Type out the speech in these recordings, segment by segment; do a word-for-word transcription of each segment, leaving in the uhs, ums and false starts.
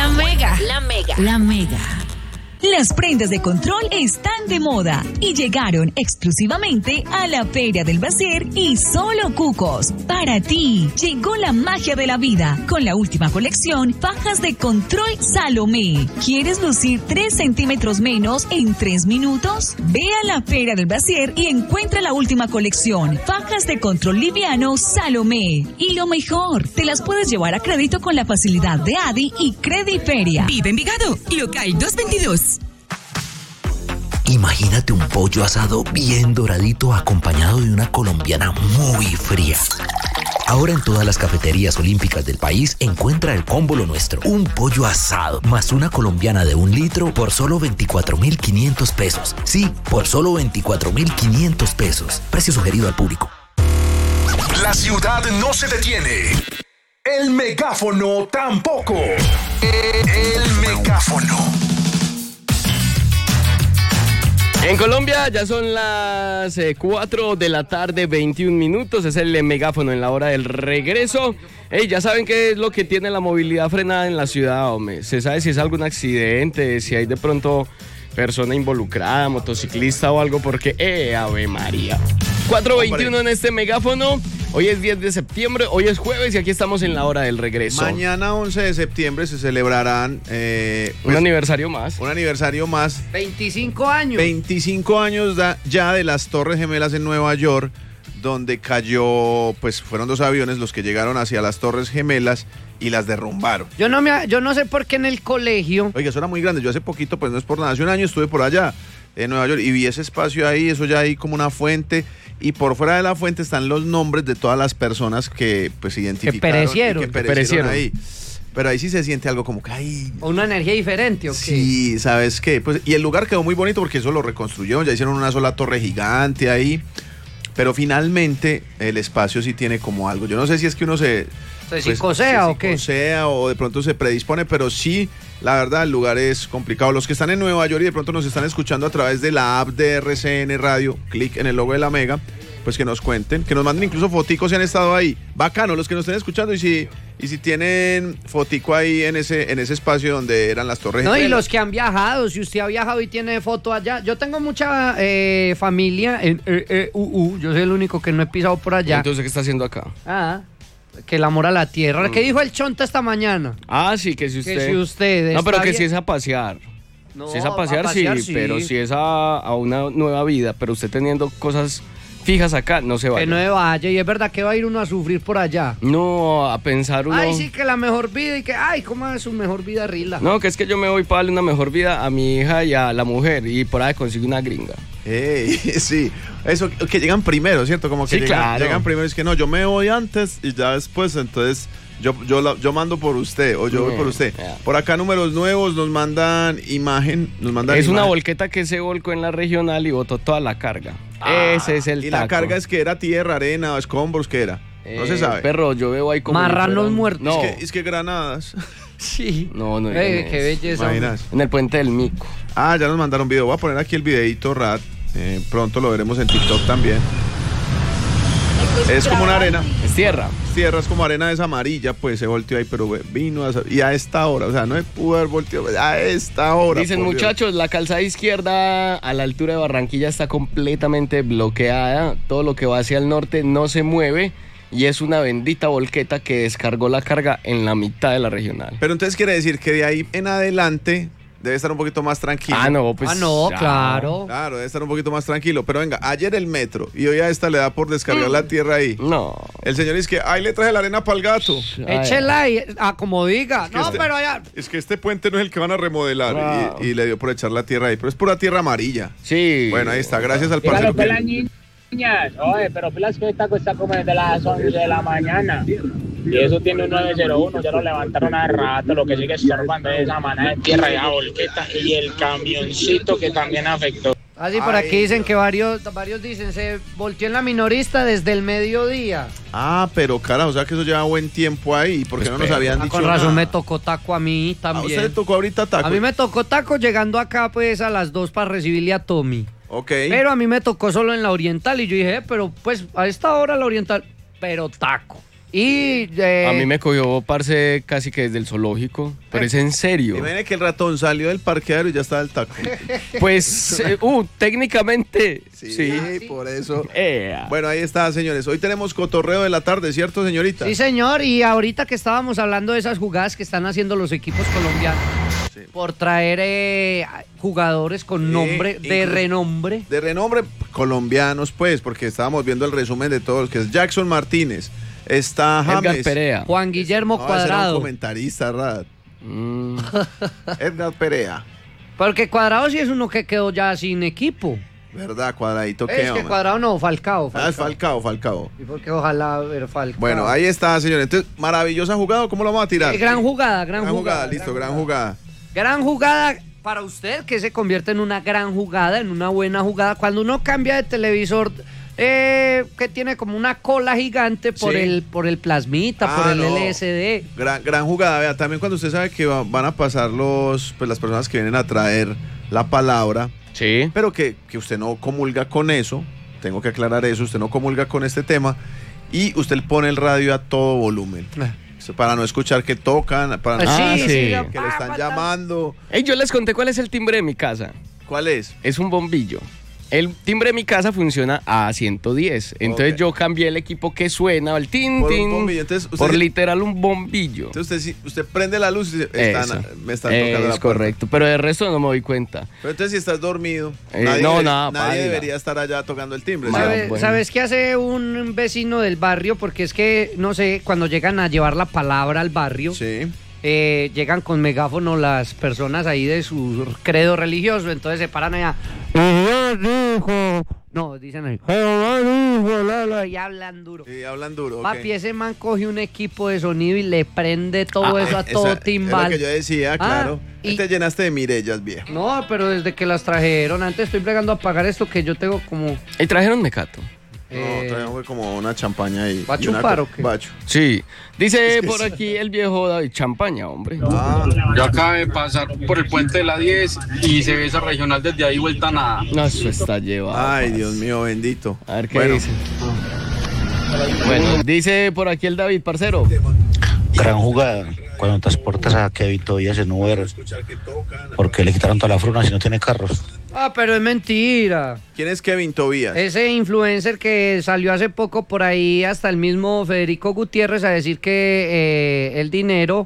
La Mega. La Mega. La Mega. Las prendas de control están de moda y llegaron exclusivamente a la Feria del Brasier y Solo Cucos. Para ti, llegó la magia de la vida con la última colección Fajas de Control Salomé. ¿Quieres lucir tres centímetros menos en tres minutos? Ve a la Feria del Brasier y encuentra la última colección Fajas de Control Liviano Salomé. Y lo mejor, te las puedes llevar a crédito con la facilidad de Adi y Crediferia. Vive Envigado, local doscientos veintidós. Imagínate un pollo asado bien doradito acompañado de una colombiana muy fría. Ahora en todas las cafeterías olímpicas del país encuentra el combo Lo Nuestro. Un pollo asado más una colombiana de un litro por solo veinticuatro mil quinientos pesos. Sí, por solo veinticuatro mil quinientos pesos. Precio sugerido al público. La ciudad no se detiene. El megáfono tampoco. El megáfono. En Colombia ya son las eh, cuatro de la tarde, veintiún minutos, es el eh, megáfono en la hora del regreso. Ey, ya saben qué es lo que tiene la movilidad frenada en la ciudad, hombre. Se sabe si es algún accidente, si hay de pronto persona involucrada, motociclista o algo, porque, eh, Ave María. cuatro veintiuno en este megáfono. Hoy es diez de septiembre, hoy es jueves y aquí estamos en la hora del regreso. Mañana once de septiembre se celebrarán eh, pues, un aniversario más. Un aniversario más. veinticinco años. veinticinco años da, ya de las Torres Gemelas en Nueva York, donde cayó, pues fueron dos aviones los que llegaron hacia las Torres Gemelas y las derrumbaron. Yo no, me, yo no sé por qué en el colegio... Oiga, eso era muy grande. Yo hace poquito, pues no es por nada, hace un año estuve por allá en Nueva York y vi ese espacio ahí, eso ya ahí como una fuente, y por fuera de la fuente están los nombres de todas las personas que pues identificaron. Que perecieron. Y que perecieron, ahí. Pero ahí sí se siente algo como que hay... ¿Una energía diferente o qué? Sí, ¿sabes qué? Pues, y el lugar quedó muy bonito porque eso lo reconstruyeron, ya hicieron una sola torre gigante ahí, pero finalmente el espacio sí tiene como algo. Yo no sé si es que uno se... ¿Se psicosea pues, o qué? Psicosea o de pronto se predispone, pero sí, la verdad, el lugar es complicado. Los que están en Nueva York y de pronto nos están escuchando a través de la app de R C N Radio, clic en el logo de la Mega, pues que nos cuenten, que nos manden incluso foticos si han estado ahí. Bacano, los que nos estén escuchando y si, y si tienen fotico ahí en ese, en ese espacio donde eran las torres. No, y los que han viajado, si usted ha viajado y tiene foto allá. Yo tengo mucha eh, familia en eh, eh, uh, uh, yo soy el único que no he pisado por allá. Entonces, ¿qué está haciendo acá? Ah, que el amor a la tierra. Mm. ¿Qué dijo el Chonta esta mañana? Ah, sí, que si usted... Que si usted No, pero que bien... si es a pasear. No, si es a pasear, a pasear sí, sí, pero si es a, a una nueva vida, pero usted teniendo cosas fijas acá, no se vaya. Que no se vaya, y es verdad que va a ir uno a sufrir por allá. No, a pensar uno... Ay, sí, que la mejor vida y que, ay, ¿cómo es su mejor vida, Rila? No, que es que yo me voy para darle una mejor vida a mi hija y a la mujer y por ahí consigo una gringa. Ey, sí, eso que llegan primero, ¿cierto? Como que Sí, llegan, claro. llegan primero, es que no, yo me voy antes y ya después, entonces yo, yo, la- yo mando por usted o yo voy Yeah, por usted. yeah. Por acá números nuevos nos mandan imagen, nos mandan Es una imagen. volqueta que se volcó en la regional y botó toda la carga. Ah, Ese es el y taco. la carga es que era tierra, arena o escombros, ¿qué era? No Eh, se sabe. Perro, yo veo ahí como... Marranos si fueran- muertos. No, Es que, es que granadas. Sí. no, no. Eh, digan qué eso. belleza. hombre. Imaginas. En el puente del Mico. Ah, ya nos mandaron video. Voy a poner aquí el videito, Rat. Eh, pronto lo veremos en TikTok también. Es como una arena. Es tierra. Tierra es como arena, es amarilla, pues se volteó ahí, pero eh, vino a, y a esta hora, o sea, no me pudo haber volteado a esta hora. Dicen, por Dios. muchachos, la calzada izquierda a la altura de Barranquilla está completamente bloqueada. Todo lo que va hacia el norte no se mueve y es una bendita volqueta que descargó la carga en la mitad de la regional. Pero entonces quiere decir que de ahí en adelante debe estar un poquito más tranquilo. Ah, no, pues. Ah, no, ya. claro. Claro, debe estar un poquito más tranquilo. Pero venga, ayer el metro y hoy a esta le da por descargar la tierra ahí. No. El señor dice que ahí le traje la arena para el gato. Ay. Échela ahí, a como diga. que No, este- pero allá. Es que este puente no es el que van a remodelar. Wow. Y, y le dio por echar la tierra ahí. Pero es pura tierra amarilla. Sí. Bueno, ahí está. Gracias al Dígalo, parcero. pela que- niñas. Oye, pero pilas que esta cuesta como desde las once de la mañana. Y eso tiene un nueve cero uno, ya lo levantaron hace rato, lo que sigue estorbando es esa manada de tierra y la volqueta y el camioncito que también afectó. Así por Ay, aquí dicen Dios. que varios, varios dicen, se volteó en la minorista desde el mediodía. Ah, pero cara, o sea que eso lleva buen tiempo ahí. ¿Por qué no nos Espera. habían Ah, dicho con razón nada? me tocó taco a mí ¿A usted le también. tocó ahorita taco? A mí me tocó taco llegando acá pues a las dos para recibirle a Tommy. Ok. Pero a mí me tocó solo en la oriental y yo dije, eh, pero pues a esta hora la oriental, pero taco. Y eh, a mí me cogió, parce, casi que desde el zoológico. Pero es en serio. Imagínate que el ratón salió del parqueadero y ya estaba el taco. Pues, eh, uh, técnicamente, Sí, sí. por eso. Ea. Bueno, ahí está, señores. Hoy tenemos cotorreo de la tarde, ¿cierto, señorita? sí, señor, y ahorita que estábamos hablando de esas jugadas que están haciendo los equipos colombianos Sí. por traer eh, jugadores con Sí, nombre de inclu- renombre. De renombre colombianos, pues, porque estábamos viendo el resumen de todos, que es Jackson Martínez, está Edgar James. Perea. Juan Guillermo No, ese era un Cuadrado. comentarista, Rad. Mm, Edgar Perea. Porque Cuadrado sí es uno que quedó ya sin equipo. ¿Verdad? Cuadradito, ¿qué, Es que hombre? Cuadrado no, Falcao. Ah, es Falcao, Falcao. Y porque ojalá ver Falcao. Bueno, ahí está, señores. Entonces, maravillosa jugada, ¿cómo lo vamos a tirar? Eh, gran jugada, gran, Gran jugada. jugada, listo, gran jugada. Gran jugada para usted, que se convierte en una gran jugada, en una buena jugada. Cuando uno cambia de televisor, eh, que tiene como una cola gigante por Sí. el por el plasmita, Ah, por el no. L S D. Gran, gran jugada, vea, también cuando usted sabe que va- van a pasar los, pues las personas que vienen a traer la palabra, sí. pero que, que usted no comulga con eso, tengo que aclarar eso, usted no comulga con este tema, y usted le pone el radio a todo volumen, Eso para no escuchar que tocan, para no Ah, Ah, sí, sí. sí, que le están pa, pa, llamando. Ey, yo les conté cuál es el timbre de mi casa. ¿Cuál es? Es un bombillo. El timbre de mi casa funciona a ciento diez. Entonces Ok. yo cambié el equipo que suena, el tin, Por un tin, bombillo. Entonces, usted por sí- literal un bombillo. Entonces usted, si- usted prende la luz y dice, están- Eso. me están tocando la Es puerta. correcto, pero de resto no me doy cuenta. Pero entonces si estás dormido, Eh, nadie, no, debe- nada, nadie paila. debería estar allá tocando el timbre. Madre- ¿sí? ¿Sabe- bueno. ¿Sabes qué hace un vecino del barrio? Porque es que, no sé, cuando llegan a llevar la palabra al barrio, Sí. eh, llegan con megáfono las personas ahí de su credo religioso, entonces se paran allá. Dios dijo. No, dicen ahí. Jehová dijo, la, la, y hablan duro. Y hablan duro. ok. Papi, ese man coge un equipo de sonido y le prende todo Ah, eso a Esa- todo Es timbal. lo que yo decía, Ah, claro. y- Te llenaste de mirellas, viejo. No, pero desde que las trajeron, antes estoy bregando a pagar esto que yo tengo como... Y trajeron mecato. eh, No, traemos fue como una champaña ahí. ¿Va a y una chupar co- o qué? Bacho. Sí. Dice Es que por sí. aquí el viejo David, champaña, hombre. Ah, Yo acabé de pasar por el puente de la diez y se ve esa regional desde ahí vuelta a nada. No, eso está llevado. ay, parce. Dios mío, bendito. A ver qué Bueno, dice. Bueno, dice por aquí el David, parcero. Gran jugada cuando transportas a Kevin Tobias en Uber porque le quitaron toda la fruna si no tiene carros. Ah, pero es mentira. ¿Quién es Kevin Tobías? Ese influencer que salió hace poco por ahí, hasta el mismo Federico Gutiérrez, a decir que eh, el dinero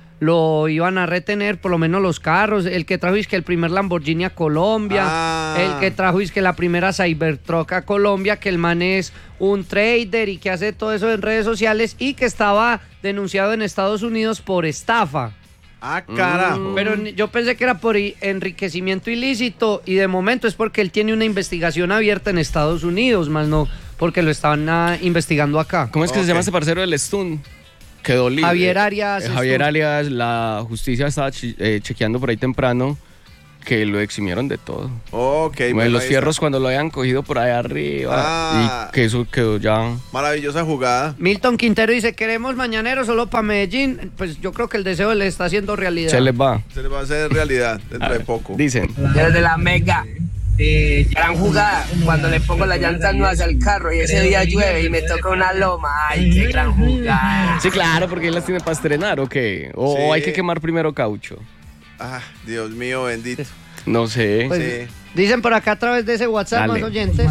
lo iban a retener, por lo menos los carros. El que trajo es que el primer Lamborghini a Colombia, Ah. el que trajo es que la primera Cybertruck a Colombia, que el man es un trader y que hace todo eso en redes sociales y que estaba denunciado en Estados Unidos por estafa. Ah, carajo. Pero ni- yo pensé que era por i- enriquecimiento ilícito y de momento es porque él tiene una investigación abierta en Estados Unidos, más no porque lo estaban ah, investigando acá. ¿Cómo es que Ok. se llama ese parcero del Stun? Quedó libre. Javier Arias Eh, Javier Stun. Arias, la justicia estaba chi- eh, chequeando por ahí temprano que lo eximieron de todo. Ok, Como de bueno, los ahí fierros está. cuando lo hayan cogido por ahí arriba Ah. y que eso quedó ya. Maravillosa jugada. Milton Quintero dice, queremos mañanero solo para Medellín. Pues yo creo que el deseo le está haciendo realidad. Se les va. Se le va a hacer realidad A dentro de ver, poco. Dicen. Desde la Mega, eh, gran jugada, cuando le pongo la llanta nueva al carro y ese día llueve y me toca una loma, ay, qué gran jugada. Sí, claro, porque él las tiene para estrenar o qué. O Sí. hay que quemar primero caucho. Ah, Dios mío, bendito. No sé. Pues, Sí. Dicen por acá a través de ese WhatsApp, Dale. más oyentes.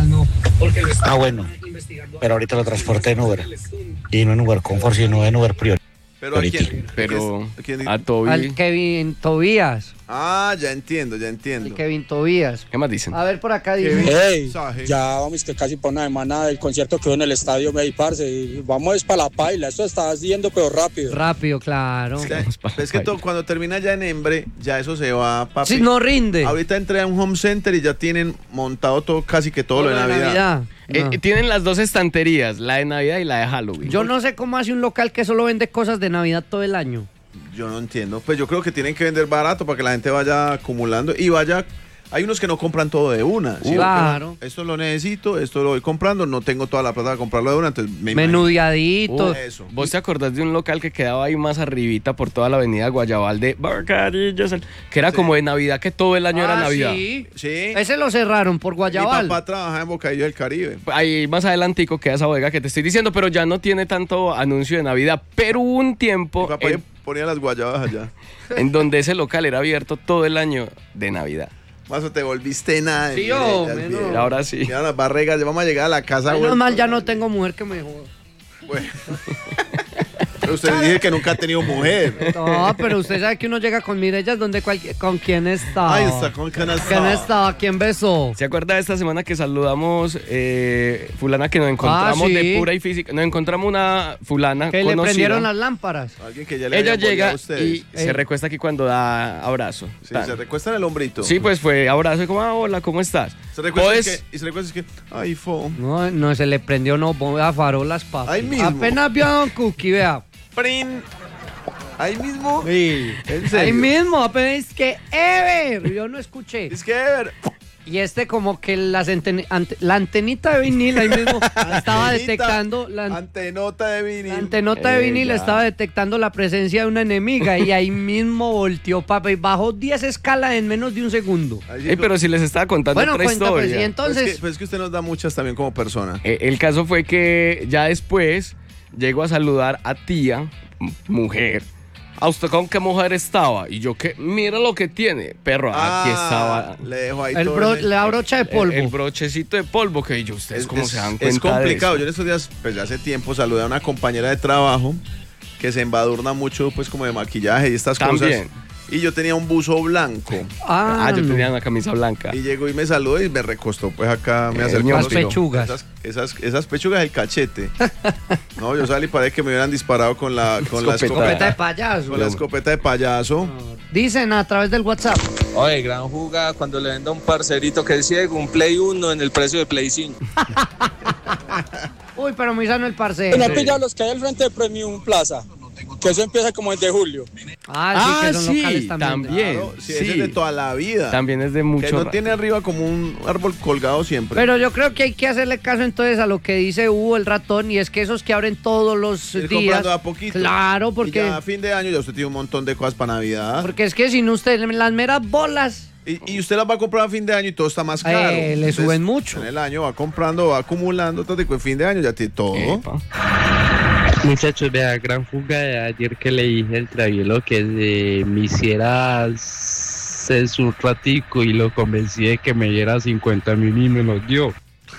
Ah, bueno, pero ahorita lo transporté en Uber y no en Uber Comfort, sino en Uber Priority. Pero ¿a quién? Pero ¿A quién? a Toby. Al Kevin Tobías. Ah, ya entiendo, ya El entiendo. Kevin Tobías. ¿Qué más dicen? A ver por acá dice. Kevin. Ey, Saje. ya vamos que casi por una semana del concierto que hubo en el estadio, me parce. Vamos para la paila, esto está yendo pero rápido. Rápido, claro. Ya, Vamos pa' la es que paila. to- cuando termina ya en Embre, ya eso se va, papi. Si no rinde. Ahorita entré a un home center y ya tienen montado todo, casi que todo, lo de Navidad. Eh, No. eh, tienen las dos estanterías, la de Navidad y la de Halloween. Yo no sé cómo hace un local que solo vende cosas de Navidad todo el año. Yo no entiendo. Pues yo creo que tienen que vender barato para que la gente vaya acumulando y vaya hay unos que no compran todo de una. ¿sí? Claro. Esto lo necesito, esto lo voy comprando, no tengo toda la plata para comprarlo de una, entonces me Menudeadito. Uh, Eso. ¿Vos te acordás de un local que quedaba ahí más arribita por toda la avenida Guayabal de Bocadillos? Que era Sí. como de Navidad, que todo el año era Ah, Navidad. sí. Sí. Ese lo cerraron por Mi Guayabal. papá trabajaba en Bocadillo del Caribe. Ahí más adelantico queda esa bodega que te estoy diciendo, pero ya no tiene tanto anuncio de Navidad. Pero hubo un Mi tiempo papá en, ponía las guayabas allá. en donde ese local era abierto todo el año de Navidad. Mazo, te volviste nada. Sí, hombre, no. Y ahora sí. Mira las barregas, ya vamos a llegar a la casa. Menos vuelto. mal ya no tengo mujer que me joda. Bueno. Pero usted dice que nunca ha tenido mujer. No, pero usted sabe que uno llega con Mirellas donde cualquier, con quién está. Ahí está, con quién está. ¿Quién está? ¿Quién besó? ¿Se acuerda de esta semana que saludamos eh, fulana que nos encontramos Ah, sí. de pura y física? Nos encontramos una fulana Que le conocida. prendieron las lámparas. Alguien que ya le Ella había llega boleado a ustedes. y se Eh. recuesta aquí cuando da abrazo. Sí, Tan. se recuesta en el hombrito. Sí, pues fue abrazo y como, ah, hola, ¿cómo estás? Se recuesta Pues, es que, y se recuesta es que, ay, fo. No, no se le prendió, no, a farolas, papi. Ahí mismo. Apenas vio a Don Cookie, vea. Prin. Ahí mismo. Sí. ¿En serio? Ahí mismo, apenas es que Ever. Yo no escuché. Es que, Ever. Y este como que las ante- ante- la antenita de vinil ahí mismo estaba Antenita, detectando la, an- Antenota de vinil. la antenota de Eh, vinil ya. estaba detectando la presencia de una enemiga y ahí mismo volteó, papi, y bajó diez escalas en menos de un segundo. Ahí sí, eh, pero si les estaba contando Bueno, otra cuenta, pues, historia. y entonces... Pues que, pues que usted nos da muchas también como persona. Eh, el caso fue que ya después llegó a saludar a tía, m- mujer. ¿A usted con qué mujer estaba? Y yo, que mira lo que tiene. Perro, aquí estaba Le dejo ahí el todo bro- ese- la brocha de el, polvo. el brochecito de polvo que yo, ustedes Es, cómo es- se dan cuenta es complicado. de Yo eso? en estos días, pues ya hace tiempo, saludé a una compañera de trabajo que se embadurna mucho, pues como de maquillaje y estas También. cosas. Y yo tenía un buzo blanco. Ah, Ah, yo no. tenía una camisa blanca. Y llegó y me saludó y me recostó, pues acá me Eh, acercó. las a los- pechugas. Esas, esas, esas pechugas del cachete. No, yo salí para que me hubieran disparado con la, con la Escopeta. Escopeta de escopeta. payaso. Con la escopeta de payaso. Dicen a través del WhatsApp. Oye, gran jugada cuando le venda a un parcerito que es ciego un Play uno en el precio de Play cinco. Uy, pero muy sano el parcero. ¿No pilla los que hay al frente de Premium Plaza? Que eso empieza como desde julio. Ah, sí, que son sí, locales también. también. Claro, sí, sí. ese es de toda la vida. También es de mucho. Que no ra- tiene arriba como un árbol colgado siempre. Pero yo creo que hay que hacerle caso entonces a lo que dice Hugo el ratón y es que esos que abren todos los Ir días. comprando de a poquito. Claro, Y porque, ya a fin de año ya usted tiene un montón de cosas para Navidad. porque es que si no usted las meras bolas Y, y usted las va a comprar a fin de año y todo está más caro. Eh, le Entonces, suben mucho. En el año va comprando, va acumulando, todo, y en fin de año ya tiene todo. Epa. Muchachos, vea, gran jugada ayer que le dije al Travielo que se me hiciera sexo un ratico y lo convencí de que me diera cincuenta mil y me los dio.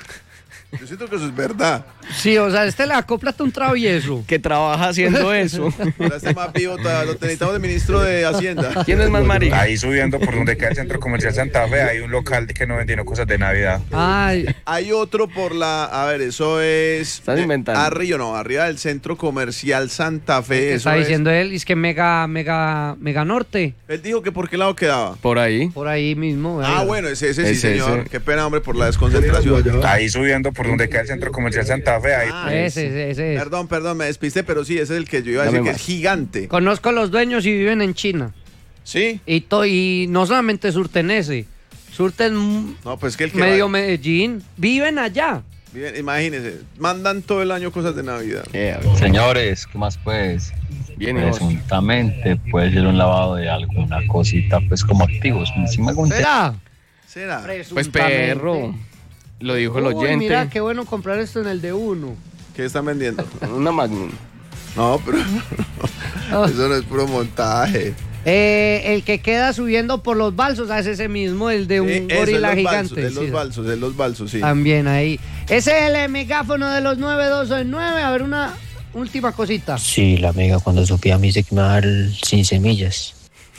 Yo siento que eso es verdad. sí, o sea, este le acopla un travieso. Que trabaja haciendo eso. Ahora este más vivo, todavía lo necesitamos de ministro de Hacienda. ¿Quién es más marica? Ahí subiendo por donde queda el centro comercial Santa Fe, hay un local que no vende cosas de Navidad. Ay, Hay otro por la, a ver, eso es Estás inventando. arriba, no, arriba del centro comercial Santa Fe. ¿qué Eso está es. diciendo él? Es que mega, mega, mega norte. Él dijo que por qué lado quedaba. Por ahí. Por ahí mismo. Ah, eh. bueno, ese, ese sí, Ese, señor. ese. Qué pena, hombre, por la desconcentración. Ahí subiendo por donde queda el centro comercial Santa Fe, ahí. Ah, Ese, ese, ese es. Perdón, perdón, me despisté, pero sí, ese es el que yo iba a Dame decir que más. es gigante. Conozco los dueños y viven en China. ¿Sí? Y, to- y no solamente surten ese, surten No, pues que el que medio va- Medellín. Viven allá. Bien, imagínense, mandan todo el año cosas de Navidad. Eh, a ver. Señores, ¿qué más pues? Bien, hijos. Presuntamente puede ser un lavado de alguna cosita, pues como activos. ¿Sí me hago entender? ¿Será? ¿Será? Pues perro. Lo dijo el Uy, oyente. mira, qué bueno comprar esto en el de uno. ¿Qué están vendiendo? Una Magnum. No, pero Ah. eso no es puro montaje. Eh, el que queda subiendo por los balsos, ah, es ese mismo, el de un Eh, eso, gorila es los gigante. balsos, es los sí. balsos, es los balsos, sí. También ahí. Ese es el megáfono de los nueve dos nueve. A ver, una última cosita. Sí, la amiga cuando Sofía me dice que me va a dar el sin semillas.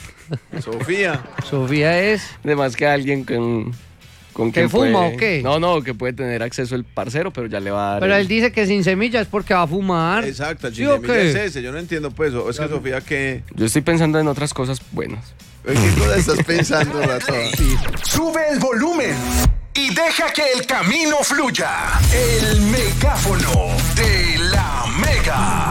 Sofía. Sofía es. Además que alguien con. ¿Con ¿Que quien fuma puede- o qué? No, no, que puede tener acceso el parcero, pero ya le va a dar. Pero el- él dice que sin semillas es porque va a fumar. Exacto, el ¿Sí o chingamilla qué? es ese, yo no entiendo pues, o es que Sofía que... Yo estoy pensando en otras cosas buenas. ¿En qué cosa estás pensando, ratón? Sube el volumen y deja que el camino fluya. El megáfono de la Mega.